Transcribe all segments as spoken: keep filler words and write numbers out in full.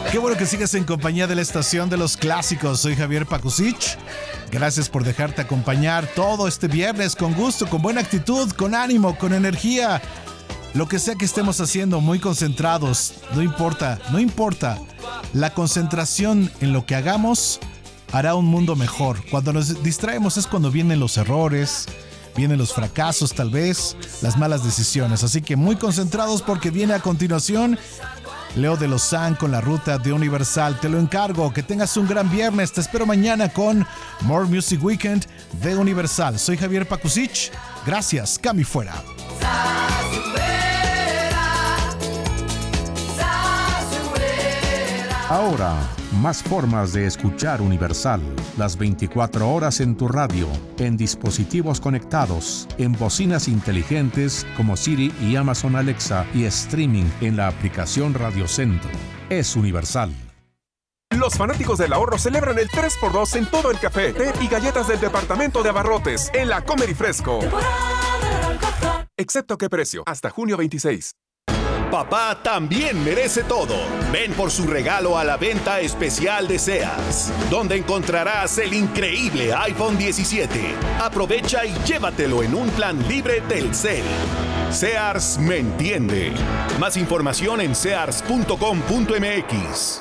Qué bueno que sigas en compañía de la estación de los clásicos. Soy Javier Pakusich. Gracias por dejarte acompañar todo este viernes con gusto, con buena actitud, con ánimo, con energía. Lo que sea que estemos haciendo, muy concentrados. No importa, no importa. La concentración en lo que hagamos hará un mundo mejor. Cuando nos distraemos es cuando vienen los errores, vienen los fracasos tal vez, las malas decisiones. Así que muy concentrados porque viene a continuación Leo de Lozán con la ruta de Universal. Te lo encargo, que tengas un gran viernes. Te espero mañana con More Music Weekend de Universal. Soy Javier Pakusich. Gracias, Cami fuera. Ahora, más formas de escuchar Universal. Las veinticuatro horas en tu radio, en dispositivos conectados, en bocinas inteligentes como Siri y Amazon Alexa y streaming en la aplicación Radio Centro. Es Universal. Los fanáticos del ahorro celebran el tres por dos en todo el café, té y galletas del departamento de abarrotes en la Comer y Fresco. Excepto qué precio, hasta junio veintiséis. Papá también merece todo. Ven por su regalo a la venta especial de Sears, donde encontrarás el increíble iPhone diecisiete. Aprovecha y llévatelo en un plan libre Telcel. Sears me entiende. Más información en sears punto com punto m x.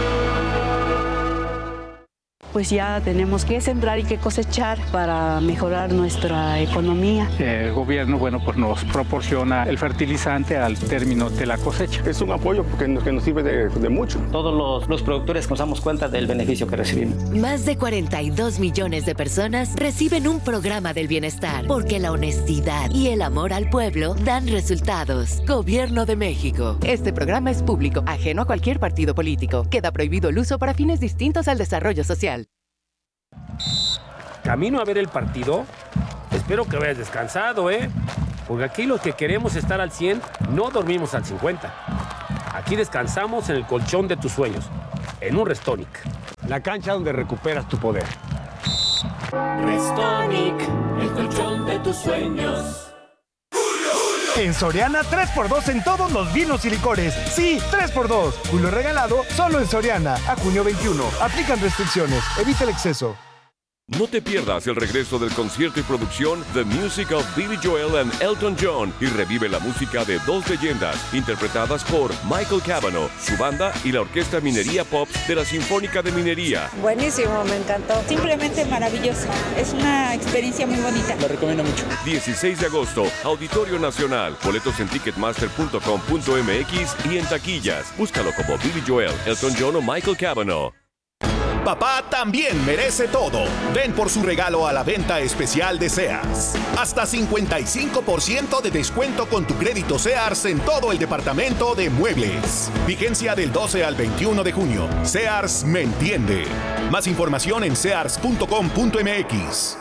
Pues ya tenemos que sembrar y que cosechar para mejorar nuestra economía. El gobierno, bueno, pues nos proporciona el fertilizante al término de la cosecha. Es un apoyo que nos, que nos sirve de, de mucho. Todos los, los productores nos damos cuenta del beneficio que recibimos. Más de cuarenta y dos millones de personas reciben un programa del bienestar, porque la honestidad y el amor al pueblo dan resultados. Gobierno de México. Este programa es público, ajeno a cualquier partido político. Queda prohibido el uso para fines distintos al desarrollo social. Camino a ver el partido. Espero que vayas descansado, ¿eh? Porque aquí los que queremos estar al cien no dormimos al cincuenta. Aquí descansamos en el colchón de tus sueños, en un Restonic. La cancha donde recuperas tu poder. Restonic, el colchón de tus sueños. En Soriana, tres por dos en todos los vinos y licores. Sí, tres por dos. Julio regalado solo en Soriana. A junio veintiuno. Aplican restricciones. Evita el exceso. No te pierdas el regreso del concierto y producción The Music of Billy Joel and Elton John y revive la música de dos leyendas interpretadas por Michael Cavanaugh, su banda y la Orquesta Minería Pop de la Sinfónica de Minería. Buenísimo, me encantó. Simplemente maravilloso. Es una experiencia muy bonita. Lo recomiendo mucho. dieciséis de agosto, Auditorio Nacional. Boletos en ticketmaster punto com punto m x y en taquillas. Búscalo como Billy Joel, Elton John o Michael Cavanaugh. Papá también merece todo. Ven por su regalo a la venta especial de Sears. Hasta cincuenta y cinco por ciento de descuento con tu crédito Sears en todo el departamento de muebles. Vigencia del doce al veintiuno de junio. Sears me entiende. Más información en sears punto com punto m x.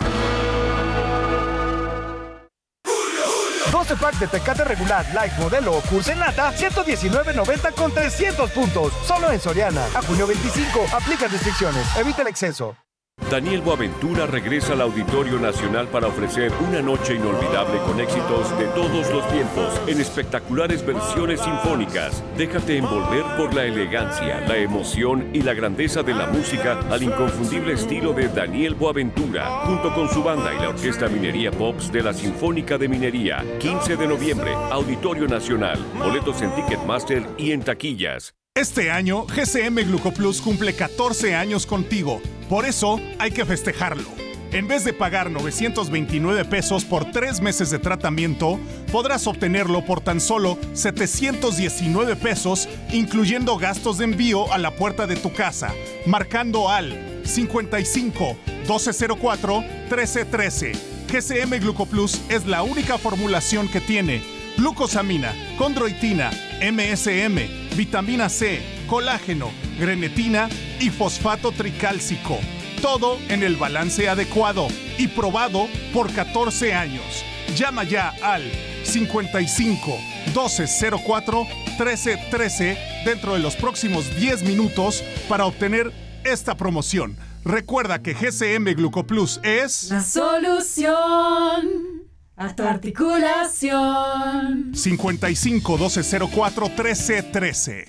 doce pack de Tecate regular, light, modelo o Curse en lata, ciento diecinueve noventa con trescientos puntos. Solo en Soriana. A junio veinticinco. Aplica restricciones. Evita el exceso. Daniel Boaventura regresa al Auditorio Nacional para ofrecer una noche inolvidable con éxitos de todos los tiempos en espectaculares versiones sinfónicas. Déjate envolver por la elegancia, la emoción y la grandeza de la música al inconfundible estilo de Daniel Boaventura, junto con su banda y la Orquesta Minería Pops de la Sinfónica de Minería. quince de noviembre, Auditorio Nacional. Boletos en Ticketmaster y en taquillas. Este año, G C M Glucoplus cumple catorce años contigo. Por eso, hay que festejarlo. En vez de pagar novecientos veintinueve pesos por tres meses de tratamiento, podrás obtenerlo por tan solo setecientos diecinueve pesos, incluyendo gastos de envío a la puerta de tu casa, marcando al cincuenta y cinco, doce cero cuatro, trece trece. G C M Glucoplus es la única formulación que tiene glucosamina, condroitina, M S M, vitamina C, colágeno, grenetina y fosfato tricálcico. Todo en el balance adecuado y probado por catorce años. Llama ya al cincuenta y cinco, doce cero cuatro, trece trece dentro de los próximos diez minutos para obtener esta promoción. Recuerda que G C M Glucoplus es la solución a tu articulación. cincuenta y cinco, doce cero cuatro, trece trece.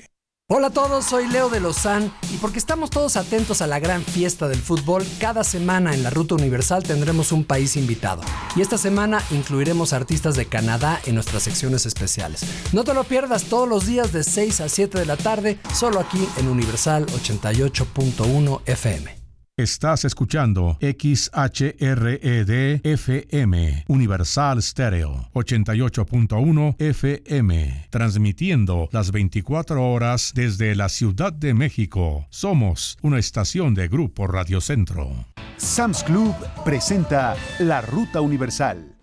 Hola a todos, soy Leo de Lozán y porque estamos todos atentos a la gran fiesta del fútbol, cada semana en la Ruta Universal tendremos un país invitado. Y esta semana incluiremos artistas de Canadá en nuestras secciones especiales. No te lo pierdas todos los días de seis a siete de la tarde, solo aquí en Universal ochenta y ocho punto uno F M. Estás escuchando X H R E D F M, Universal Stereo, ochenta y ocho punto uno F M, transmitiendo las veinticuatro horas desde la Ciudad de México. Somos una estación de Grupo Radio Centro. Sam's Club presenta La Ruta Universal.